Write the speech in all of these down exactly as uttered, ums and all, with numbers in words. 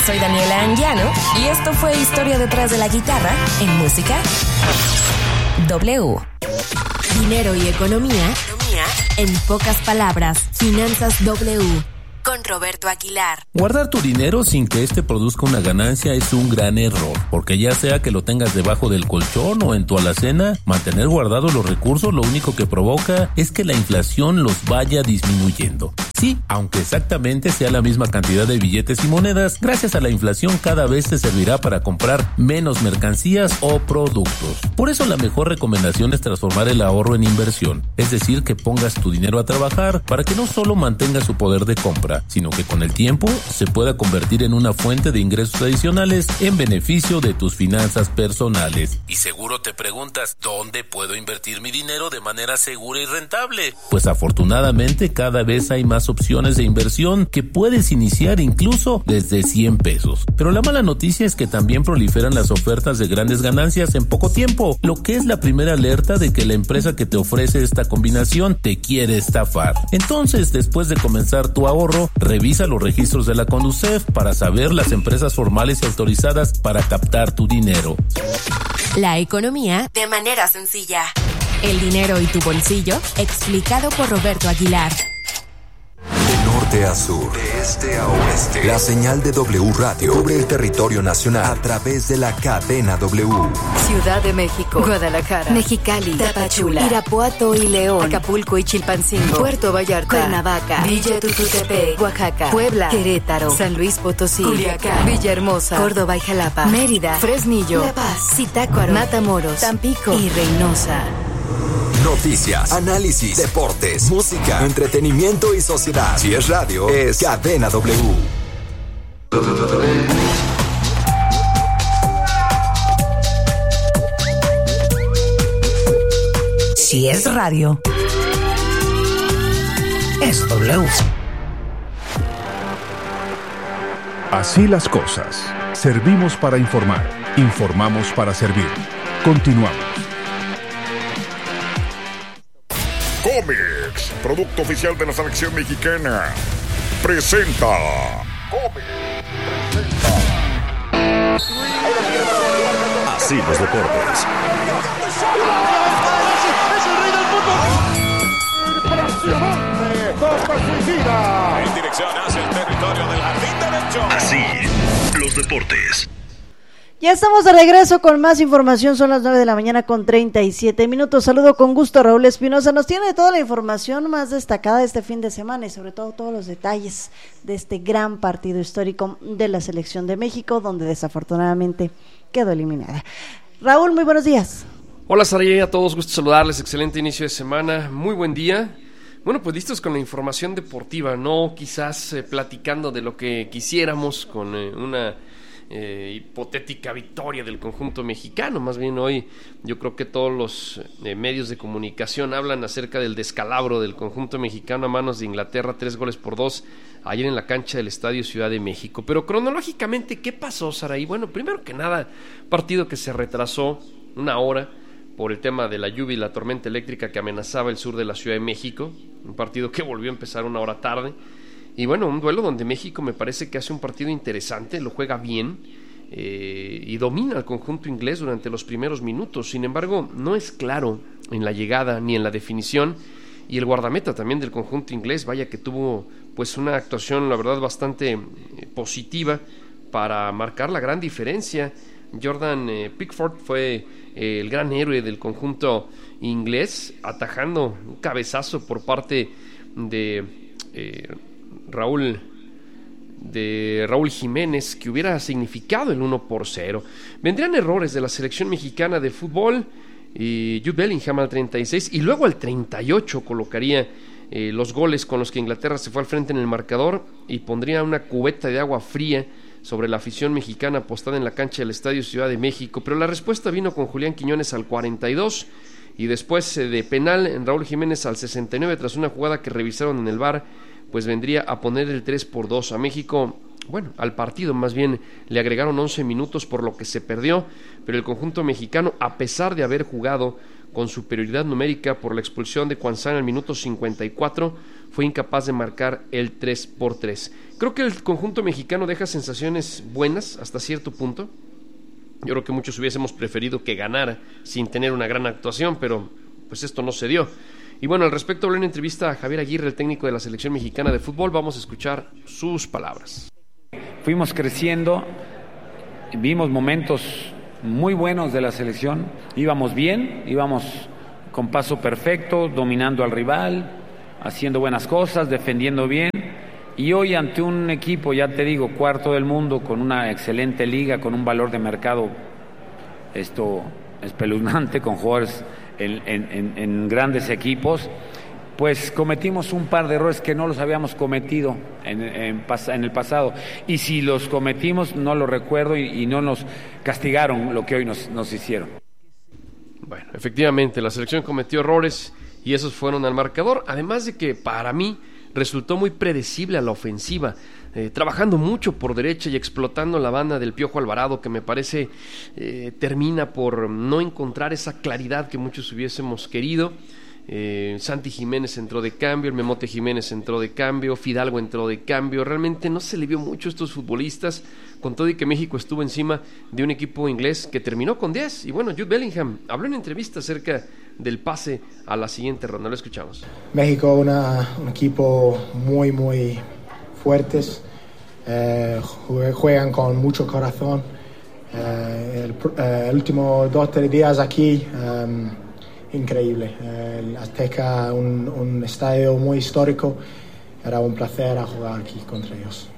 soy Daniela Anguiano y esto fue Historia detrás de la guitarra en Música W. Dinero y economía en pocas palabras. Finanzas W. Con Roberto Aguilar. Guardar tu dinero sin que éste produzca una ganancia es un gran error, porque ya sea que lo tengas debajo del colchón o en tu alacena, mantener guardados los recursos lo único que provoca es que la inflación los vaya disminuyendo. Sí, aunque exactamente sea la misma cantidad de billetes y monedas, gracias a la inflación cada vez te servirá para comprar menos mercancías o productos. Por eso la mejor recomendación es transformar el ahorro en inversión, es decir, que pongas tu dinero a trabajar para que no solo mantenga su poder de compra, sino que con el tiempo se pueda convertir en una fuente de ingresos adicionales en beneficio de tus finanzas personales. Y seguro te preguntas, ¿dónde puedo invertir mi dinero de manera segura y rentable? Pues afortunadamente cada vez hay más opciones de inversión que puedes iniciar incluso desde cien pesos. Pero la mala noticia es que también proliferan las ofertas de grandes ganancias en poco tiempo, lo que es la primera alerta de que la empresa que te ofrece esta combinación te quiere estafar. Entonces, después de comenzar tu ahorro, revisa los registros de la Conducef para saber las empresas formales y autorizadas para captar tu dinero. La economía de manera sencilla. El dinero y tu bolsillo, explicado por Roberto Aguilar. De norte a sur, de este a oeste, la señal de W Radio cubre el territorio nacional a través de la cadena W. Ciudad de México, Guadalajara, Mexicali, Tapachula, Irapuato y León, Acapulco y Chilpancingo, Puerto Vallarta, Cuernavaca, Villa Tututepec, Oaxaca, Puebla, Querétaro, San Luis Potosí, Culiacán, Villahermosa, Córdoba y Jalapa, Mérida, Fresnillo, La Paz, Zitácuaro, Matamoros, Tampico y Reynosa. Noticias, análisis, deportes, música, entretenimiento y sociedad. Si es radio, es Cadena W. Si es radio, es W. Así las cosas. Servimos para informar. Informamos para servir. Continuamos. Comex, producto oficial de la selección mexicana, presenta. Comex presenta. Así los deportes. Es el rey del fútbol. Impresionante. Topa suicida. En dirección hacia el territorio del jardín derecho. Así los deportes. Ya estamos de regreso con más información, son las nueve de la mañana con treinta y siete minutos. Saludo con gusto a Raúl Espinosa, nos tiene toda la información más destacada de este fin de semana y sobre todo todos los detalles de este gran partido histórico de la selección de México, donde desafortunadamente quedó eliminada. Raúl, muy buenos días. Hola Saray, a todos, gusto saludarles, excelente inicio de semana, muy buen día. Bueno, pues listos con la información deportiva, no quizás eh, platicando de lo que quisiéramos con eh, una... Eh, hipotética victoria del conjunto mexicano. Más bien hoy yo creo que todos los eh, medios de comunicación hablan acerca del descalabro del conjunto mexicano a manos de Inglaterra, tres goles por dos ayer en la cancha del Estadio Ciudad de México. Pero cronológicamente, ¿qué pasó, Saraí? Bueno, primero que nada, partido que se retrasó una hora por el tema de la lluvia y la tormenta eléctrica que amenazaba el sur de la Ciudad de México, un partido que volvió a empezar una hora tarde. Y bueno, un duelo donde México me parece que hace un partido interesante, lo juega bien eh, y domina al conjunto inglés durante los primeros minutos. Sin embargo, no es claro en la llegada ni en la definición. Y el guardameta también del conjunto inglés, vaya que tuvo pues una actuación, la verdad, bastante eh, positiva para marcar la gran diferencia. Jordan eh, Pickford fue eh, el gran héroe del conjunto inglés, atajando un cabezazo por parte de... Eh, Raúl de Raúl Jiménez, que hubiera significado el uno por cero. Vendrían errores de la selección mexicana de fútbol, y Jude Bellingham al treinta y seis y luego al treinta y ocho colocaría eh, los goles con los que Inglaterra se fue al frente en el marcador y pondría una cubeta de agua fría sobre la afición mexicana apostada en la cancha del Estadio Ciudad de México. Pero la respuesta vino con Julián Quiñones al cuarenta y dos y después eh, de penal en Raúl Jiménez al sesenta y nueve tras una jugada que revisaron en el V A R, pues vendría a poner el tres por dos a México. Bueno, al partido más bien le agregaron once minutos por lo que se perdió, pero el conjunto mexicano, a pesar de haber jugado con superioridad numérica por la expulsión de Kwanzaa al minuto cincuenta y cuatro, fue incapaz de marcar el tres por tres. Creo que el conjunto mexicano deja sensaciones buenas hasta cierto punto. Yo creo que muchos hubiésemos preferido que ganara sin tener una gran actuación, pero pues esto no se dio. Y bueno, al respecto hablé en una entrevista a Javier Aguirre, el técnico de la selección mexicana de fútbol. Vamos a escuchar sus palabras. Fuimos creciendo, vimos momentos muy buenos de la selección, íbamos bien, íbamos con paso perfecto, dominando al rival, haciendo buenas cosas, defendiendo bien. Y hoy ante un equipo, ya te digo, cuarto del mundo, con una excelente liga, con un valor de mercado esto espeluznante, con jugadores en, en, en grandes equipos, pues cometimos un par de errores que no los habíamos cometido en, en, en el pasado. Y si los cometimos, no lo recuerdo y, y no nos castigaron lo que hoy nos, nos hicieron. Bueno, efectivamente, la selección cometió errores y esos fueron al marcador. Además de que para mí resultó muy predecible a la ofensiva, eh, trabajando mucho por derecha y explotando la banda del Piojo Alvarado, que me parece eh, termina por no encontrar esa claridad que muchos hubiésemos querido. Eh, Santi Jiménez entró de cambio, el Memote Jiménez entró de cambio, Fidalgo entró de cambio. Realmente no se le vio mucho a estos futbolistas, con todo y que México estuvo encima de un equipo inglés que terminó con diez. Y bueno, Jude Bellingham habló en entrevista acerca del pase a la siguiente ronda. Lo escuchamos. México una, un equipo muy muy fuertes, eh, juegan con mucho corazón. Eh, el, eh, el último dos tres días aquí um, increíble. El Azteca, un, un estadio muy histórico. Era un placer a jugar aquí contra ellos.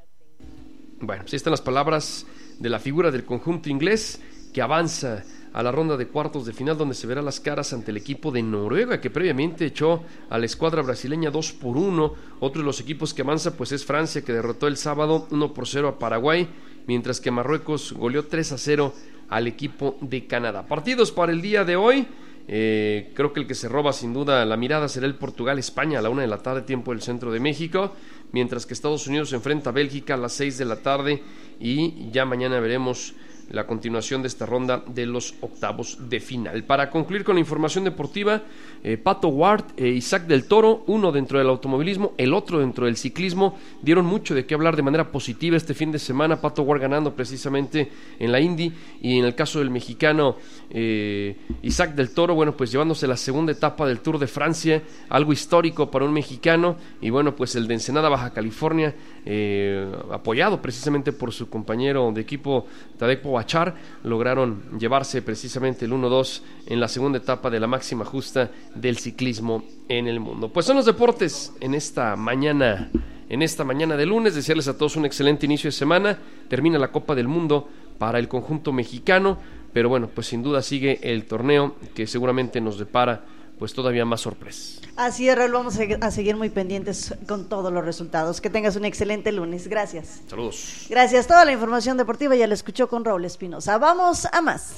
Bueno, pues ahí están las palabras de la figura del conjunto inglés que avanza a la ronda de cuartos de final, donde se verá las caras ante el equipo de Noruega, que previamente echó a la escuadra brasileña dos por uno. Otro de los equipos que avanza pues es Francia, que derrotó el sábado uno por cero a Paraguay, mientras que Marruecos goleó tres a cero al equipo de Canadá. Partidos para el día de hoy. Eh, creo que el que se roba sin duda la mirada será el Portugal-España a la una de la tarde, tiempo del centro de México, mientras que Estados Unidos se enfrenta a Bélgica a las seis de la tarde, y ya mañana veremos la continuación de esta ronda de los octavos de final. Para concluir con la información deportiva, eh, Pato Ward e Isaac del Toro, uno dentro del automovilismo, el otro dentro del ciclismo, dieron mucho de qué hablar de manera positiva este fin de semana. Pato Ward ganando precisamente en la Indy, y en el caso del mexicano eh, Isaac del Toro, bueno, pues llevándose la segunda etapa del Tour de Francia, algo histórico para un mexicano. Y bueno, pues el de Ensenada, Baja California, eh, apoyado precisamente por su compañero de equipo Tadej Pogačar, lograron llevarse precisamente el uno dos en la segunda etapa de la máxima justa del ciclismo en el mundo. Pues son los deportes en esta mañana, en esta mañana de lunes. Desearles a todos un excelente inicio de semana. Termina la Copa del Mundo para el conjunto mexicano, pero bueno, pues sin duda sigue el torneo que seguramente nos depara pues todavía más sorpresas. Así es, Raúl, vamos a seguir muy pendientes con todos los resultados. Que tengas un excelente lunes. Gracias. Saludos. Gracias. Toda la información deportiva ya la escuchó con Raúl Espinosa. Vamos a más.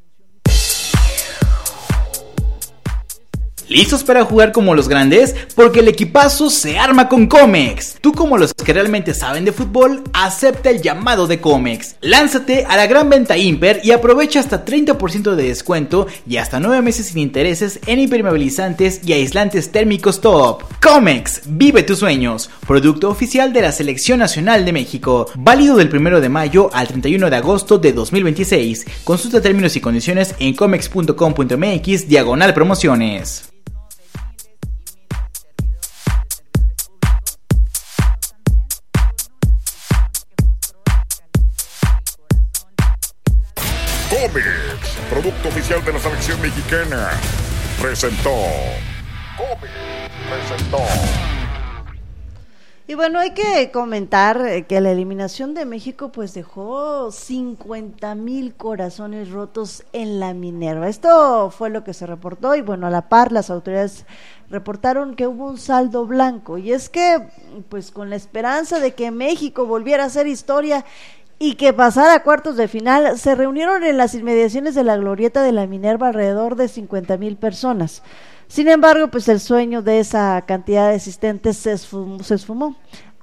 ¿Listos para jugar como los grandes? Porque el equipazo se arma con Comex. Tú, como los que realmente saben de fútbol, acepta el llamado de Comex. Lánzate a la gran venta Imper y aprovecha hasta treinta por ciento de descuento y hasta nueve meses sin intereses en impermeabilizantes y aislantes térmicos top. Comex, vive tus sueños. Producto oficial de la Selección Nacional de México. Válido del primero de mayo al treinta y uno de agosto de dos mil veintiséis. Consulta términos y condiciones en comex punto com punto mx diagonal promociones. Comex, producto oficial de la selección mexicana, presentó. Comex presentó. Y bueno, hay que comentar que la eliminación de México pues dejó cincuenta mil corazones rotos en la Minerva. Esto fue lo que se reportó, y bueno, a la par las autoridades reportaron que hubo un saldo blanco, y es que pues con la esperanza de que México volviera a hacer historia y que pasara a cuartos de final, se reunieron en las inmediaciones de la glorieta de la Minerva alrededor de cincuenta mil personas. Sin embargo, pues el sueño de esa cantidad de asistentes se esfumó, se esfumó.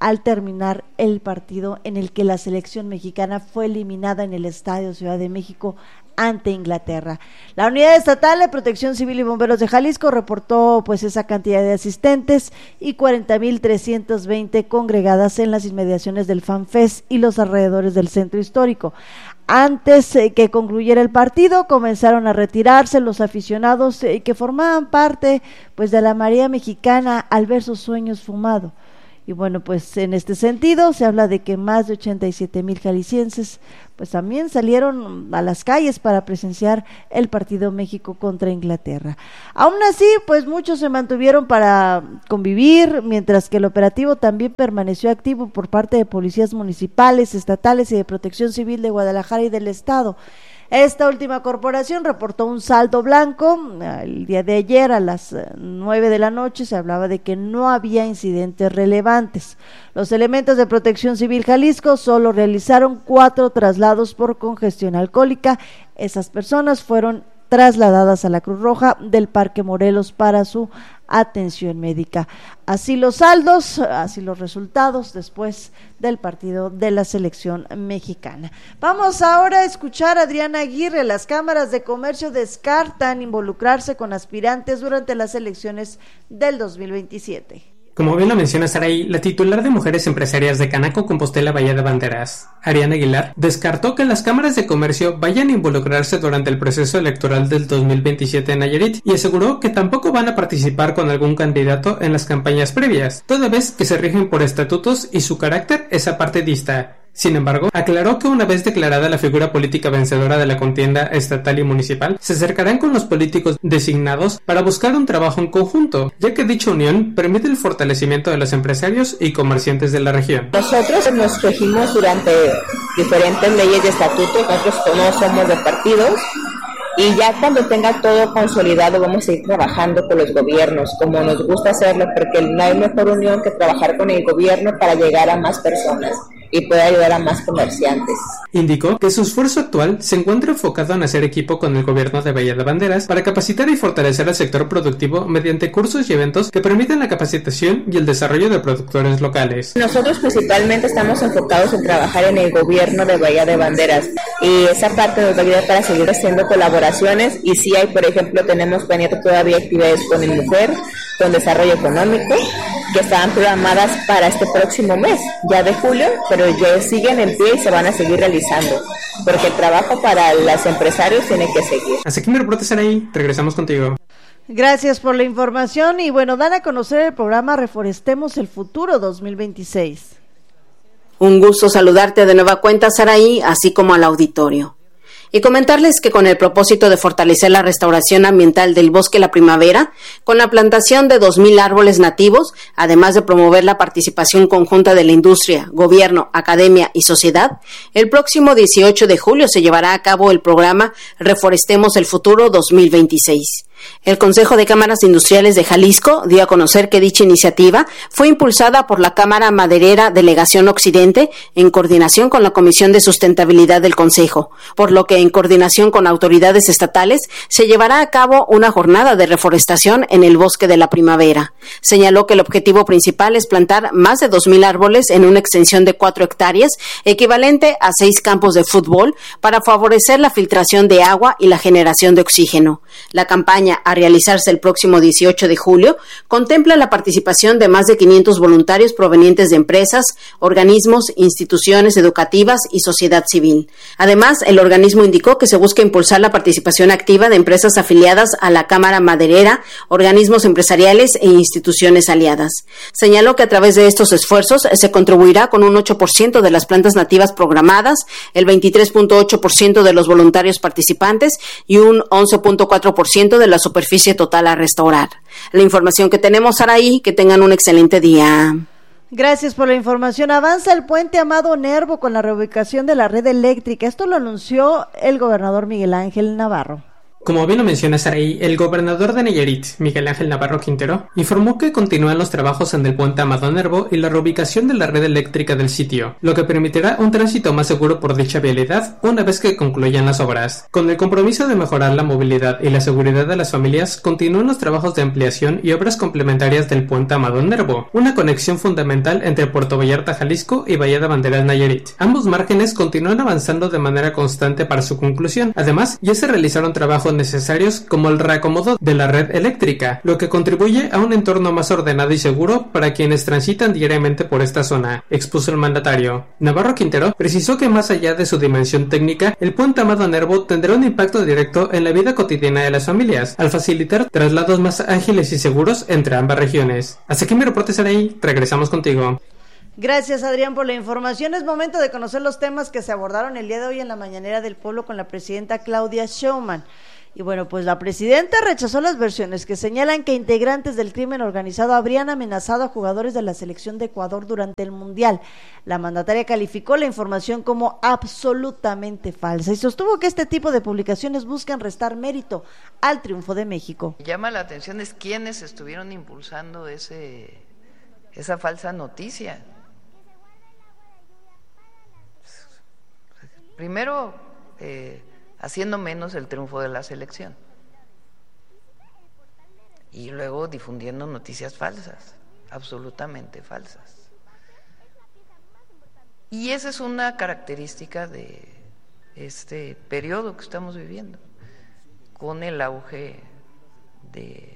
al terminar el partido en el que la selección mexicana fue eliminada en el Estadio Ciudad de México ante Inglaterra. La Unidad Estatal de Protección Civil y Bomberos de Jalisco reportó pues esa cantidad de asistentes y cuarenta mil trescientos veinte congregadas en las inmediaciones del FanFest y los alrededores del centro histórico. Antes eh, que concluyera el partido, comenzaron a retirarse los aficionados eh, que formaban parte pues de la marea mexicana al ver sus sueños fumado. Y bueno, pues en este sentido se habla de que más de ochenta y siete mil jaliscienses pues también salieron a las calles para presenciar el partido México contra Inglaterra. Aún así, pues muchos se mantuvieron para convivir, mientras que el operativo también permaneció activo por parte de policías municipales, estatales y de Protección Civil de Guadalajara y del Estado. Esta última corporación reportó un saldo blanco. El día de ayer a las nueve de la noche se hablaba de que no había incidentes relevantes. Los elementos de Protección Civil Jalisco solo realizaron cuatro traslados por congestión alcohólica. Esas personas fueron trasladadas a la Cruz Roja del Parque Morelos para su atención médica. Así los saldos, así los resultados después del partido de la selección mexicana. Vamos ahora a escuchar a Adriana Aguirre. Las cámaras de comercio descartan involucrarse con aspirantes durante las elecciones del dos mil veintisiete. Como bien lo menciona Saraí, la titular de Mujeres Empresarias de Canaco Compostela Bahía de Banderas, Ariana Aguilar, descartó que las cámaras de comercio vayan a involucrarse durante el proceso electoral del dos mil veintisiete en Nayarit y aseguró que tampoco van a participar con algún candidato en las campañas previas, toda vez que se rigen por estatutos y su carácter es apartidista. Sin embargo, aclaró que una vez declarada la figura política vencedora de la contienda estatal y municipal, se acercarán con los políticos designados para buscar un trabajo en conjunto, ya que dicha unión permite el fortalecimiento de los empresarios y comerciantes de la región. Nosotros nos regimos durante diferentes leyes y estatutos, nosotros no somos de partidos, y ya cuando tenga todo consolidado vamos a ir trabajando con los gobiernos, como nos gusta hacerlo, porque no hay mejor unión que trabajar con el gobierno para llegar a más personas y puede ayudar a más comerciantes. Indicó que su esfuerzo actual se encuentra enfocado en hacer equipo con el gobierno de Bahía de Banderas para capacitar y fortalecer al sector productivo mediante cursos y eventos que permitan la capacitación y el desarrollo de productores locales. Nosotros principalmente estamos enfocados en trabajar en el gobierno de Bahía de Banderas y esa parte nos va a ayudar para seguir haciendo colaboraciones y si hay, por ejemplo, tenemos planeado todavía actividades con el Mujer, con Desarrollo Económico, que estaban programadas para este próximo mes, ya de julio, pero ya siguen en pie y se van a seguir realizando, porque el trabajo para los empresarios tiene que seguir. Así que mi reporte será ahí, regresamos contigo. Gracias por la información y bueno, dan a conocer el programa Reforestemos el Futuro dos mil veintiséis. Un gusto saludarte de nueva cuenta, Saraí, así como al auditorio. Y comentarles que con el propósito de fortalecer la restauración ambiental del Bosque La Primavera, con la plantación de dos mil árboles nativos, además de promover la participación conjunta de la industria, gobierno, academia y sociedad, el próximo dieciocho de julio se llevará a cabo el programa Reforestemos el Futuro dos mil veintiséis. El Consejo de Cámaras Industriales de Jalisco dio a conocer que dicha iniciativa fue impulsada por la Cámara Maderera Delegación Occidente en coordinación con la Comisión de Sustentabilidad del Consejo, por lo que en coordinación con autoridades estatales se llevará a cabo una jornada de reforestación en el Bosque de la Primavera. Señaló que el objetivo principal es plantar más de dos mil árboles en una extensión de cuatro hectáreas, equivalente a seis campos de fútbol, para favorecer la filtración de agua y la generación de oxígeno. La campaña a realizarse el próximo dieciocho de julio, contempla la participación de más de quinientos voluntarios provenientes de empresas, organismos, instituciones educativas y sociedad civil. Además, el organismo indicó que se busca impulsar la participación activa de empresas afiliadas a la Cámara Maderera, organismos empresariales e instituciones aliadas. Señaló que a través de estos esfuerzos se contribuirá con un ocho por ciento de las plantas nativas programadas, el veintitrés punto ocho por ciento de los voluntarios participantes y un once punto cuatro por ciento de la superficie total a restaurar. La información que tenemos, Saraí, que tengan un excelente día. Gracias por la información. Avanza el puente Amado Nervo con la reubicación de la red eléctrica. Esto lo anunció el gobernador Miguel Ángel Navarro. Como bien lo menciona Saraí, el gobernador de Nayarit, Miguel Ángel Navarro Quintero, informó que continúan los trabajos en el puente Amado Nervo y la reubicación de la red eléctrica del sitio, lo que permitirá un tránsito más seguro por dicha vialidad una vez que concluyan las obras. Con el compromiso de mejorar la movilidad y la seguridad de las familias, continúan los trabajos de ampliación y obras complementarias del puente Amado Nervo, una conexión fundamental entre Puerto Vallarta, Jalisco y Bahía de Banderas, Nayarit. Ambos márgenes continúan avanzando de manera constante para su conclusión. Además, ya se realizaron trabajos necesarios como el reacomodo de la red eléctrica, lo que contribuye a un entorno más ordenado y seguro para quienes transitan diariamente por esta zona, expuso el mandatario. Navarro Quintero precisó que más allá de su dimensión técnica, el puente Amado Nervo tendrá un impacto directo en la vida cotidiana de las familias, al facilitar traslados más ágiles y seguros entre ambas regiones. Hasta aquí mi reporte, Saraí, regresamos contigo. Gracias, Adrián, por la información. Es momento de conocer los temas que se abordaron el día de hoy en la Mañanera del Pueblo con la presidenta Claudia Sheinbaum. Y bueno, pues la presidenta rechazó las versiones que señalan que integrantes del crimen organizado habrían amenazado a jugadores de la selección de Ecuador durante el Mundial. La mandataria calificó la información como absolutamente falsa y sostuvo que este tipo de publicaciones buscan restar mérito al triunfo de México. Llama la atención es quiénes estuvieron impulsando ese, esa falsa noticia. Primero, eh, haciendo menos el triunfo de la selección y luego difundiendo noticias falsas, absolutamente falsas. Y esa es una característica de este periodo que estamos viviendo, con el auge de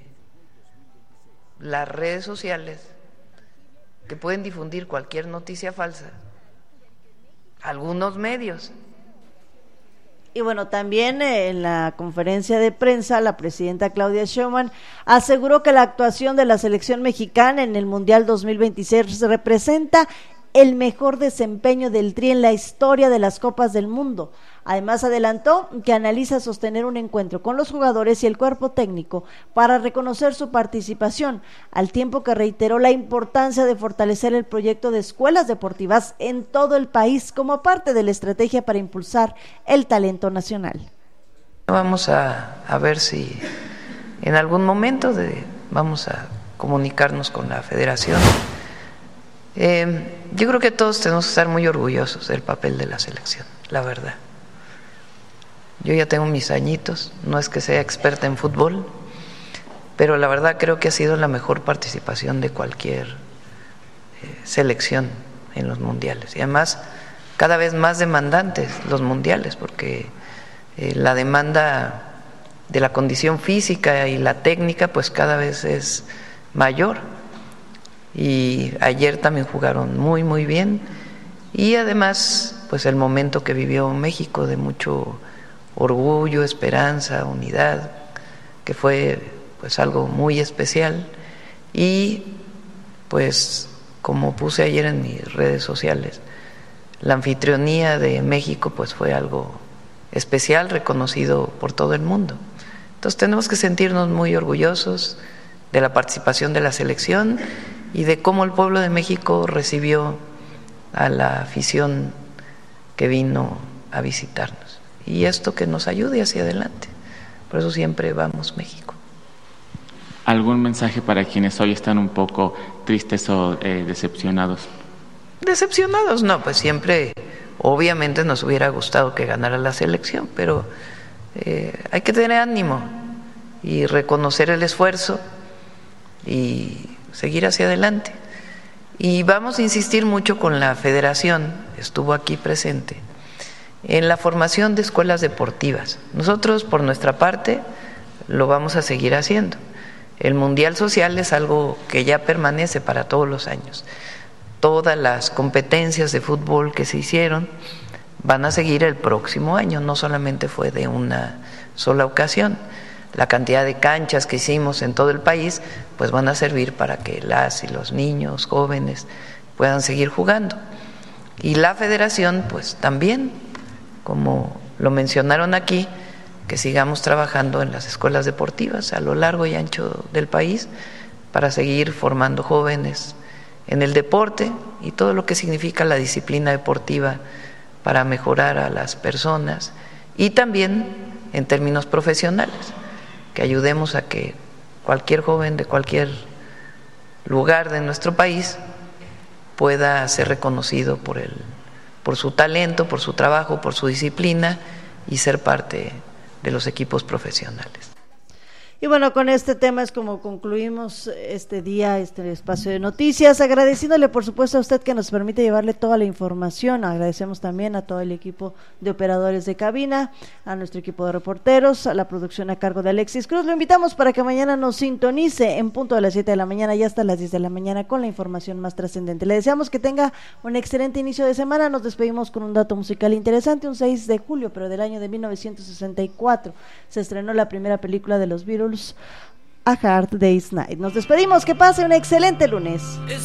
las redes sociales que pueden difundir cualquier noticia falsa, algunos medios. Y bueno, también eh, en la conferencia de prensa, la presidenta Claudia Sheinbaum aseguró que la actuación de la selección mexicana en el Mundial dos mil veintiséis representa el mejor desempeño del Tri en la historia de las Copas del Mundo. Además, adelantó que analiza sostener un encuentro con los jugadores y el cuerpo técnico para reconocer su participación, al tiempo que reiteró la importancia de fortalecer el proyecto de escuelas deportivas en todo el país como parte de la estrategia para impulsar el talento nacional. Vamos a, a ver si en algún momento de, vamos a comunicarnos con la federación. Eh, yo creo que todos tenemos que estar muy orgullosos del papel de la selección, la verdad. Yo ya tengo mis añitos, no es que sea experta en fútbol, pero la verdad creo que ha sido la mejor participación de cualquier eh, selección en los mundiales. Y además, cada vez más demandantes los mundiales, porque eh, la demanda de la condición física y la técnica pues cada vez es mayor. Y ayer también jugaron muy muy bien y además pues el momento que vivió México de mucho orgullo, esperanza, unidad, que fue pues algo muy especial. Y pues como puse ayer en mis redes sociales, la anfitrionía de México pues fue algo especial, reconocido por todo el mundo. Entonces tenemos que sentirnos muy orgullosos de la participación de la selección y de cómo el pueblo de México recibió a la afición que vino a visitarnos. Y esto que nos ayude hacia adelante. Por eso siempre vamos México. ¿Algún mensaje para quienes hoy están un poco tristes o eh, decepcionados? Decepcionados, no, pues siempre, obviamente nos hubiera gustado que ganara la selección, pero eh, hay que tener ánimo y reconocer el esfuerzo y seguir hacia adelante. Y vamos a insistir mucho con la federación, estuvo aquí presente, en la formación de escuelas deportivas. Nosotros, por nuestra parte, lo vamos a seguir haciendo. El Mundial Social es algo que ya permanece para todos los años. Todas las competencias de fútbol que se hicieron van a seguir el próximo año, no solamente fue de una sola ocasión. La cantidad de canchas que hicimos en todo el país, pues van a servir para que las y los niños, jóvenes, puedan seguir jugando. Y la federación, pues también, como lo mencionaron aquí, que sigamos trabajando en las escuelas deportivas a lo largo y ancho del país para seguir formando jóvenes en el deporte y todo lo que significa la disciplina deportiva para mejorar a las personas y también en términos profesionales, que ayudemos a que cualquier joven de cualquier lugar de nuestro país pueda ser reconocido por el, por su talento, por su trabajo, por su disciplina y ser parte de los equipos profesionales. Y bueno, con este tema es como concluimos este día, este espacio de noticias, agradeciéndole por supuesto a usted que nos permite llevarle toda la información. Agradecemos también a todo el equipo de operadores de cabina, a nuestro equipo de reporteros, a la producción a cargo de Alexis Cruz. Lo invitamos para que mañana nos sintonice en punto de las siete de la mañana y hasta las diez de la mañana con la información más trascendente. Le deseamos que tenga un excelente inicio de semana. Nos despedimos con un dato musical interesante. Un seis de julio, pero del año de mil novecientos sesenta y cuatro, se estrenó la primera película de los Beatles, A Hard Day's Night. Nos despedimos, que pase un excelente lunes.